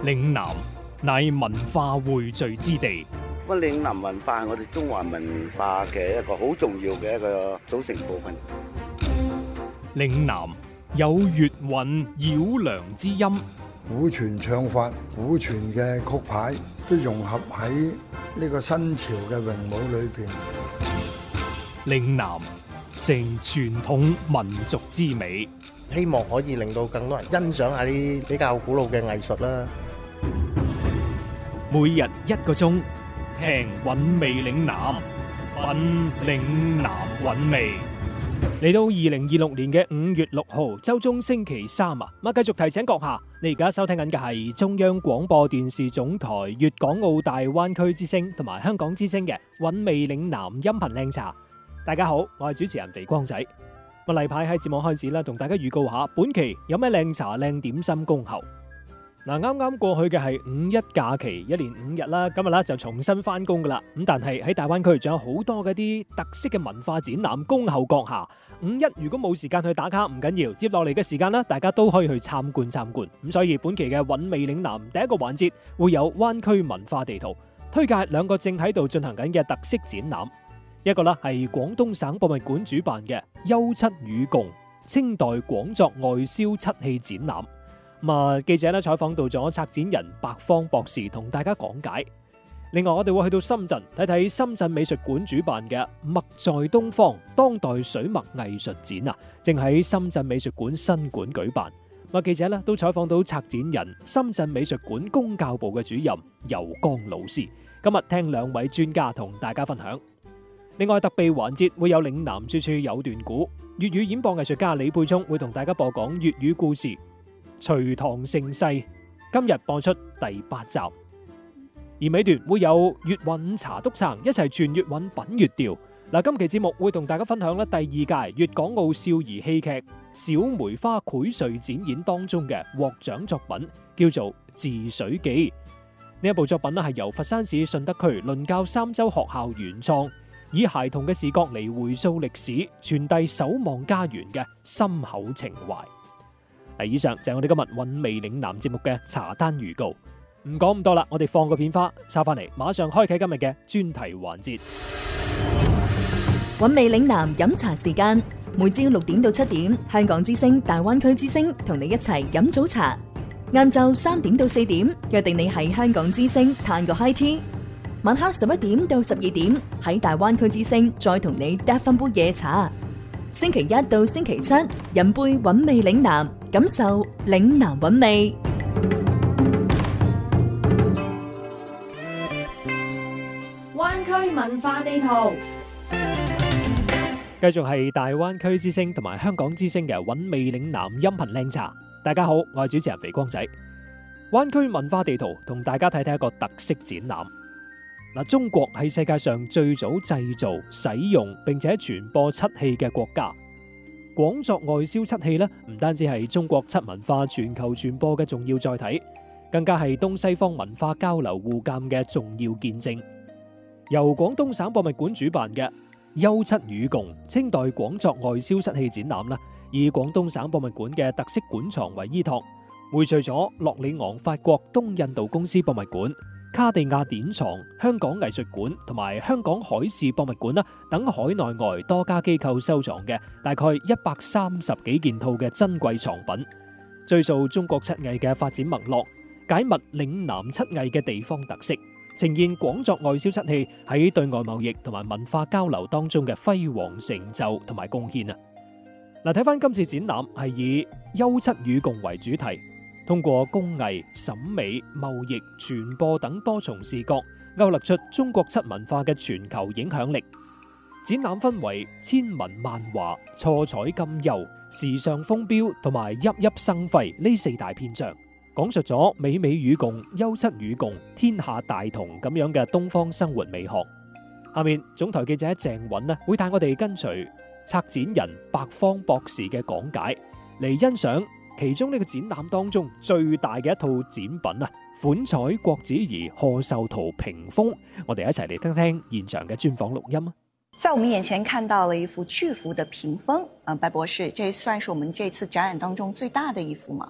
嶺南乃文化匯聚之地。 嶺南文化係我哋中華文化嘅一個好重要嘅一個組成部分。 嶺南有粵韻繞梁之音， 古傳唱法、古傳嘅曲牌都融合喺呢個新潮嘅詠舞裏邊。 嶺南成傳統民族之美， 希望可以令到更多人欣賞下啲比較古老嘅藝術啦。 每日1個鐘，聽韻味嶺南，品嶺南韻味。嚟到2026年嘅5月6號，周中星期三啊！繼續提醒閣下，你而家收聽緊嘅係中央廣播電視總台粵港澳大灣區之聲同埋香港之聲嘅韻味嶺南音頻靚茶。大家好，我係主持人肥光仔。例牌喺節目開始啦，同大家預告下本期有咩靚茶靚點心恭候。啱啱過去嘅係五一假期，1連5日啦，今日啦就重新翻工噶啦。咁但係喺大灣區仲有好多嗰啲特色嘅文化展覽恭候閣下。五一如果冇時間去打卡唔緊要，接落嚟嘅時間啦，大家都可以去參觀。咁所以本期嘅韻味嶺南第一個環節會有灣區文化地圖，推介2個正喺度進行緊嘅特色展覽。一個啦係廣東省博物館主辦嘅休戚與共清代廣作外銷漆器展覽。記者咧採訪到咗策展人白方博士，同大家講解。另外我哋會去到深圳睇睇深圳美術館主辦嘅墨在東方當代水墨藝術展啊，正喺深圳美術館新館舉辦。記者咧都採訪到策展人深圳美術館公教部嘅主任游江老師。今日聽2位專家同大家分享。另外特備環節會有嶺南處處有段古，粵語演播藝術家李沛聰會同大家播講粵語故事。隋唐盛世今日播出第8集，而尾段會有粵韻茶督撐一齊傳粵韻品粵調。今期節目會同大家分享第2屆粵港澳少兒戲劇小梅花薈萃展演當中嘅獲獎作品，叫做《治水記》。呢一部作品係由佛山市順德區倫教三洲學校原創，以孩童嘅視角嚟回溯歷史，傳遞守望家園嘅深厚情懷。以上就係我哋今日韻味嶺南節目嘅茶單預告。唔講咁多啦，我哋放個片花，收翻嚟，馬上開啟今日嘅專題環節。 韻味嶺南飲茶時間，每朝6點到7點，香港之聲、大灣區之聲同你一齊飲早茶。晏晝3點到4點，約定你喺香港之聲嘆個 high tea。晚黑11點到12點，喺大灣區之聲再同你嗒翻杯夜茶。星期1到星期7，飲杯韻味嶺南，感受嶺南韻味。 灣區文化地圖， 繼續係大灣區之聲同埋香港之聲嘅韻味嶺南音頻靚茶。大家好，我係主持人肥光仔。灣區文化地圖同大家睇睇一個特色展覽。中國係世界上最早製造、使用並且傳播漆器嘅國家。廣作外銷漆器呢，唔單止係中國漆文化全球傳播嘅重要載體，更加係東西方文化交流互鑒嘅重要見證。由廣東省博物館主辦嘅休戚與共清代廣作外銷漆器展覽啦，以廣東省博物館嘅特色館藏為依託，匯聚咗洛里昂法國東印度公司博物館、卡地亞典藏、香港藝術館同埋香港海事博物館啦等海內外多家機構收藏嘅大概130幾件套嘅珍貴藏品，追溯中國漆藝嘅發展脈絡，解密嶺南漆藝嘅地方特色，呈現廣作外銷漆器喺對外貿易同埋文化交流當中嘅輝煌成就同埋貢獻啊！睇翻今次展覽係以休戚與共為主題。通過工藝、審美、貿易、傳播等多重視角，勾勒出中國漆文化嘅全球影響力。展覽分為千文萬華、錯彩金釉、時尚風標同埋熠熠生輝呢4大篇章，講述咗美美與共、休戚與共、天下大同咁樣嘅東方生活美學。下面總台記者鄭韻會帶我哋跟隨策展人白方博士嘅講解嚟欣賞其中呢個展覽當中最大嘅一套展品啊，款彩郭子儀賀壽圖屏風，我哋一齊嚟聽聽現場嘅專訪錄音啊！ 在我們眼前看到了一幅巨幅的屏風，白博士，這算是我們這次展覽當中最大的一幅嗎？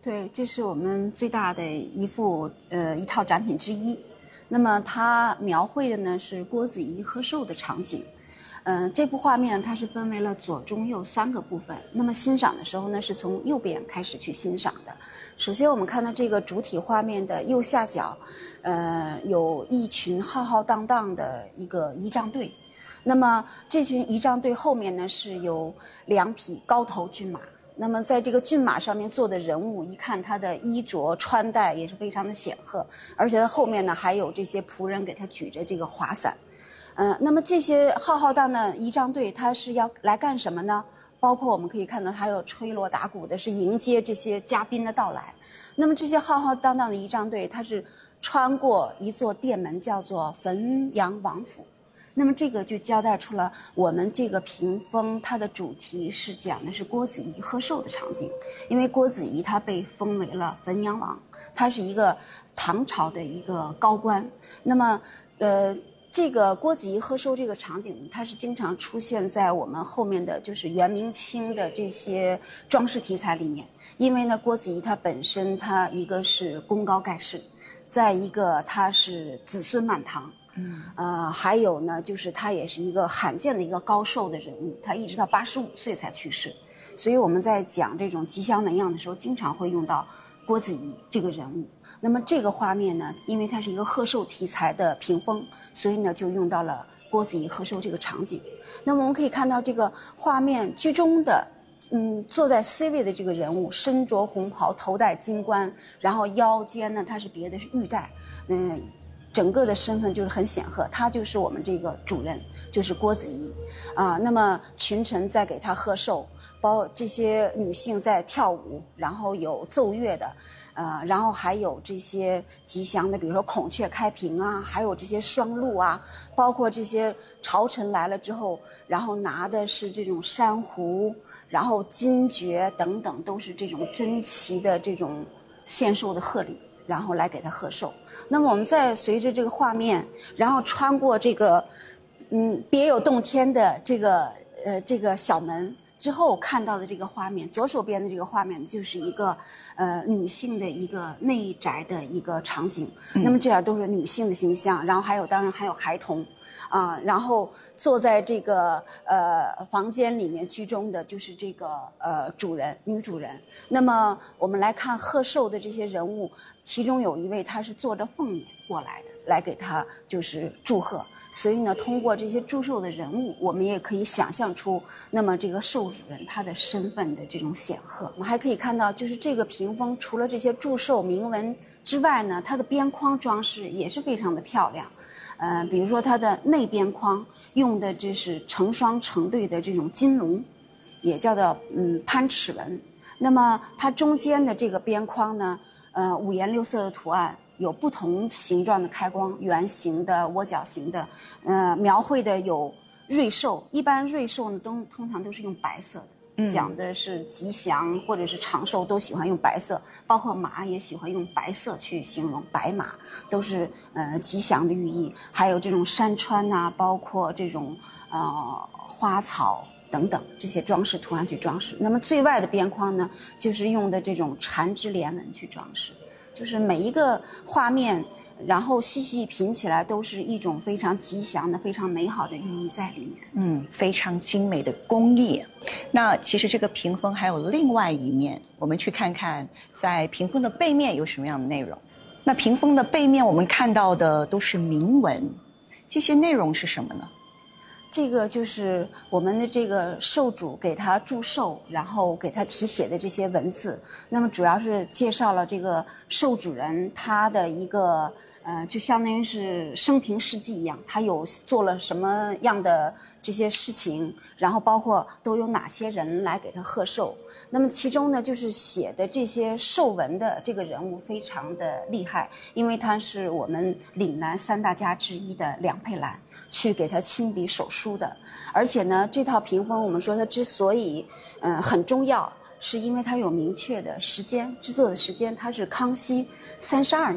对，这是我们最大的一套展品之一。那么它描绘的呢是郭子仪贺寿的场景。这幅画面它是分为了左中右3个部分。那么欣赏的时候呢，是从右边开始去欣赏的。首先我们看到这个主体画面的右下角，有一群浩浩荡荡的一个仪仗队。那么这群仪仗队后面呢是有2匹高头骏马。那么在这个骏马上面坐的人物，一看他的衣着穿戴也是非常的显赫，而且他后面呢还有这些仆人给他举着这个华伞。那么这些浩浩荡荡仪仗队，他是要来干什么呢？包括我们可以看到，还有吹锣打鼓的，是迎接这些嘉宾的到来。那么这些浩浩荡荡的仪仗队，它是穿过一座殿门，叫做汾阳王府。那么这个就交代出了我们这个屏风它的主题是讲的是郭子仪贺寿的场景，因为郭子仪他被封为了汾阳王，他是一个唐朝的一个高官。那么这个郭子仪贺寿这个场景，它是经常出现在我们后面的就是元明清的这些装饰题材里面。因为呢，郭子仪他本身他一个是功高盖世，再一个他是子孙满堂。还有呢，就是他也是一个罕见的一个高寿的人物，他一直到85岁才去世，所以我们在讲这种吉祥纹样的时候，经常会用到郭子仪这个人物。那么这个画面呢，因为它是一个贺寿题材的屏风，所以呢就用到了郭子仪贺寿这个场景。那么我们可以看到这个画面居中的坐在 C 位的这个人物，身着红袍，头戴金冠，然后腰间呢他是别的是玉带，整个的身份就是很显赫，他就是我们这个主人，就是郭子仪那么群臣在给他贺寿，包括这些女性在跳舞，然后有奏乐的，然后还有这些吉祥的，比如说孔雀开屏啊，还有这些双鹿啊，包括这些朝臣来了之后，然后拿的是这种珊瑚，然后金爵等等，都是这种珍奇的这种献寿的贺礼，然后来给他贺寿。那么我们再随着这个画面，然后穿过这个别有洞天的这个小门之后看到的这个画面，左手边的这个画面就是一个女性的一个内宅的一个场景。那么这样都是女性的形象，然后当然还有孩童然后坐在这个房间里面居中的就是这个女主人。那么我们来看贺寿的这些人物，其中有一位他是坐着凤辇过来的，来给他就是祝贺。所以呢，通过这些祝寿的人物，我们也可以想象出那么这个寿主人他的身份的这种显赫。我们还可以看到，就是这个屏风除了这些祝寿铭文之外呢，它的边框装饰也是非常的漂亮。比如说它的内边框用的这是成双成对的这种金龙，也叫做攀齿纹。那么它中间的这个边框呢，五颜六色的图案，有不同形状的开光，圆形的、窝角形的，描绘的有瑞兽。一般瑞兽呢，通常都是用白色的，讲的是吉祥或者是长寿，都喜欢用白色。包括马也喜欢用白色去形容，白马都是吉祥的寓意。还有这种山川呐，包括这种花草等等这些装饰图案去装饰。那么最外的边框呢，就是用的这种缠枝莲纹去装饰。就是每一个画面，然后细细品起来，都是一种非常吉祥的、非常美好的寓意在里面。 非常精美的工艺。那其实这个屏风还有另外一面，我们去看看在屏风的背面有什么样的内容。那屏风的背面我们看到的都是铭文，这些内容是什么呢？ 这个就是我们的这个寿主给他祝寿，然后给他题写的这些文字。那么主要是介绍了这个寿主人他的一个就相当于是生平事迹一样，他有做了什么样的这些事情，然后包括都有哪些人来给他贺寿。那么其中呢，就是写的这些寿文的这个人物非常的厉害，因为他是我们岭南3大家之一的梁佩兰去给他亲笔手书的。而且呢，这套屏风我们说它之所以很重要，是因为它有明确的时间，制作的时间，它是康熙32年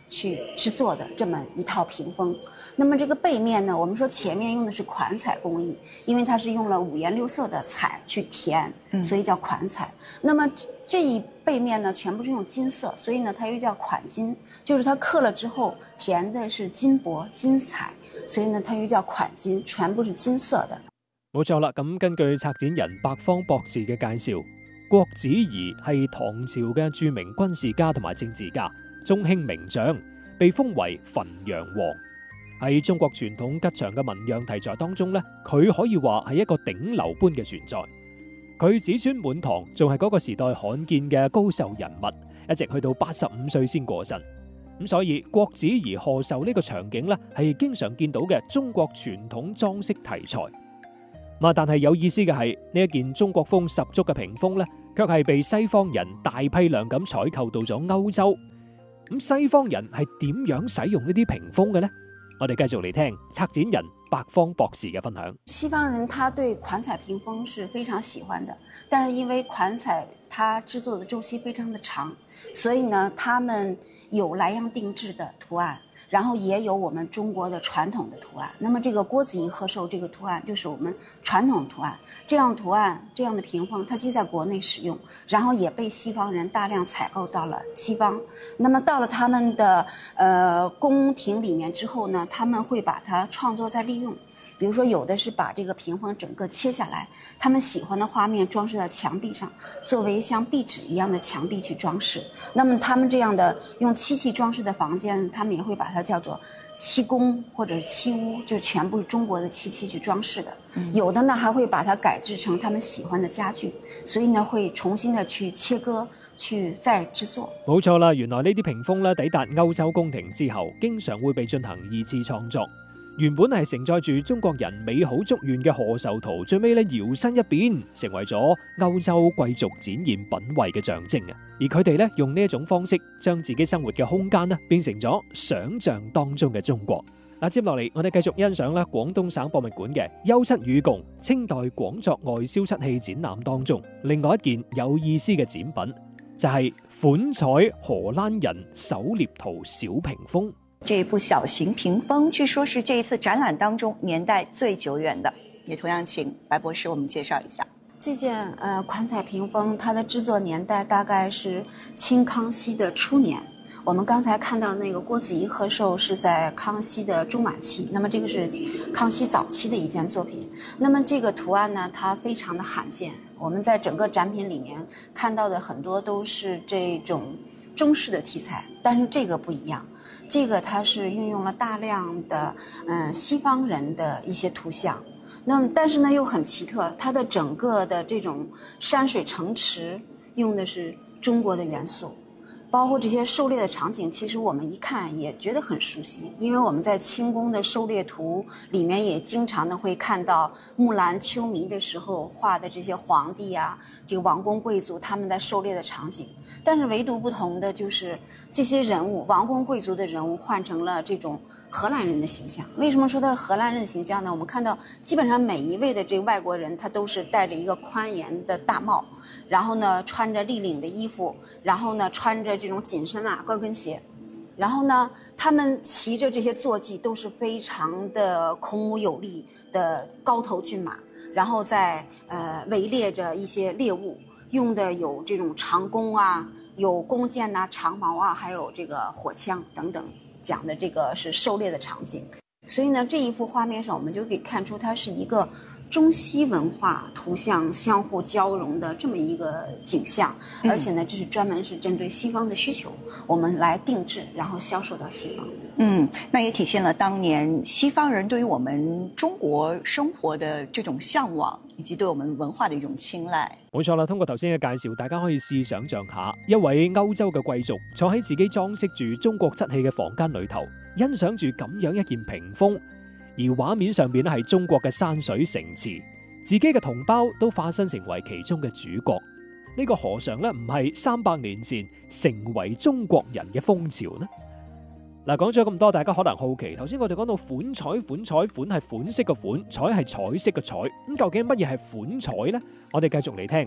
去制作的这么一套屏风。那么这个背面呢，我们说前面用的是款彩工艺，因为它是用了5颜6色的彩去填，所以叫款彩。那么这一背面呢，全部是用金色，所以呢它又叫款金，就是它刻了之后填的是金箔金彩，所以呢它又叫款金，全部是金色的。 冇錯啦，咁根據策展人白方博士嘅介紹，郭子儀係唐朝嘅著名軍事家同埋政治家，中興名將，被封為汾陽王。喺中國傳統吉祥嘅紋樣題材當中呢，佢可以話係一個頂流般嘅存在。佢子孫滿堂，仲係嗰個時代罕見嘅高壽人物，一直去到85歲先過身。咁所以郭子儀賀壽呢個場景呢，係經常見到嘅中國傳統裝飾題材。但係有意思嘅係呢一件中國風十足嘅屏風呢，卻係被西方人大批量咁採購到咗歐洲。咁西方人係點樣使用呢啲屏風嘅呢？我哋繼續嚟聽策展人白方博士嘅分享。 西方人他對款彩屏風是非常喜歡的，但是因為款彩它製作的周期非常的長，所以呢他們有來樣定製的圖案，然後也有我們中國的傳統的圖案。那麼這個郭子儀賀壽這個圖案就是我們傳統圖案，這樣圖案這樣的屏風它既在國內使用，然後也被西方人大量採購到了西方。那麼到了他們的宮廷裡面之後呢，他們會把它創作再利用。比如說有的是把這個屏風整個切下來，他們喜歡的畫面裝飾在牆壁上，作為像壁紙一樣的牆壁去裝飾。那麼他們這樣的用漆器裝飾的房間，他們也會把它叫做漆宮或者是漆屋，就是全部是中國的漆器去裝飾的。有的呢還會把它改製成他們喜歡的家具，所以呢會重新的去切割去再製作。 冇錯啦，原來呢啲屏風咧抵達歐洲宮廷之後，經常會被進行二次創作。原本係承載住中國人美好祝願嘅賀壽圖，最尾咧搖身一變，成為咗歐洲貴族展現品位嘅象徵啊！而佢哋咧用呢一種方式，將自己生活嘅空間咧變成咗想像當中嘅中國。接落嚟我哋繼續欣賞咧廣東省博物館嘅優漆與共清代廣作外銷漆器展覽當中，另外一件有意思嘅展品，就係款彩荷蘭人手獵圖小屏風。 這一幅小型屏風，據說是這一次展覽當中年代最久遠的，也同樣請白博士我們介紹一下。 這件款彩屏風，它的製作年代大概是清康熙的初年。我們剛才看到那個郭子儀賀壽是在康熙的中晚期，那麼這個是康熙早期的一件作品。那麼這個圖案呢，它非常的罕見。我們在整個展品裡面看到的很多都是這種中式的題材，但是這個不一樣。這個它是運用了大量的西方人的一些圖像，那麼但是呢又很奇特，它的整個的這種山水城池用的是中國的元素，包括這些狩獵的場景，其實我們一看也覺得很熟悉，因為我們在清宮的狩獵圖裡面也經常的會看到木蘭秋迷的時候畫的這些皇帝啊，這個王公貴族他們在狩獵的場景。但是唯獨不同的就是這些人物，王公貴族的人物換成了這種荷蘭人的形象。為什麼說他是荷蘭人的形象呢？我們看到基本上每一位的這個外國人，他都是戴着一個寬檐的大帽，然後呢穿着立領的衣服，然後呢穿着這種緊身襪、高跟鞋，然後呢他們騎着這些坐騎都是非常的孔武有力的高頭駿馬，然後在圍獵着一些獵物。用的有這種長弓啊，有弓箭啊，長矛啊，還有這個火槍等等，講的這個是狩獵的場景。所以呢，這一幅畫面上我們就可以看出它是一個中西文化圖像相互交融的這麼一個景象，而且呢，這是專門是針對西方的需求，我們來定製，然後銷售到西方。 那也體現了當年西方人對於我們中國生活的這種向往，以及對我們文化的一種青睞。 冇錯啦，通過頭先嘅介紹，大家可以試想像下，一位歐洲嘅貴族坐喺自己裝飾住中國漆器嘅房間裏頭，欣賞住咁樣一件屏風，而畫面上邊咧係中國嘅山水城池，自己嘅同胞都化身成為其中嘅主角。呢個何嘗咧唔係300年前成為中國人嘅風潮呢？嗱，講咗咁多，大家可能好奇，頭先我哋講到款彩，款係款式嘅款，彩係彩色嘅彩，咁究竟乜嘢係款彩呢？我哋繼續嚟聽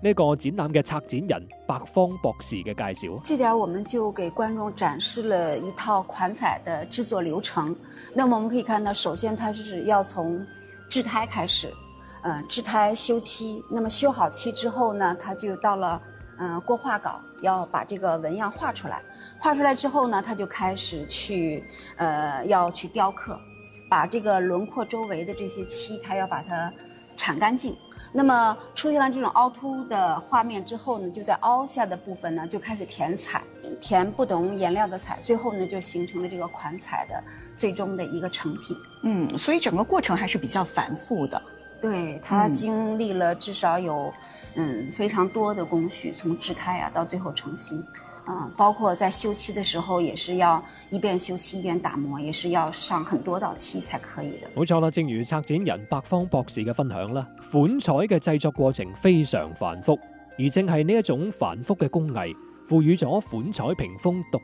呢個展覽嘅策展人白方博士嘅介紹。 這點我們就給觀眾展示了一套款彩的製作流程。那麼我們可以看到，首先它是要從製胎開始，製胎修漆。那麼修好漆之後呢，它就到了過畫稿，要把這個紋樣畫出來。畫出來之後呢，它就開始要去雕刻，把這個輪廓周圍的這些漆，它要把它鏟乾淨。那麼出現了這種凹凸的畫面之後呢，就在凹下的部分呢就開始填彩，填不同顏料的彩，最後呢就形成了這個款彩的最終的一個成品。 所以整個過程還是比較繁複的。 對，它經歷了至少有非常多的工序，從製胎啊到最後成型。包括在修漆的時候，也是要一邊修漆一邊打磨，也是要上很多道漆才可以的。 冇錯啦，正如策展人白方博士嘅分享啦，款彩嘅製作過程非常繁複，而正係呢一種繁複嘅工藝，賦予咗款彩屏風獨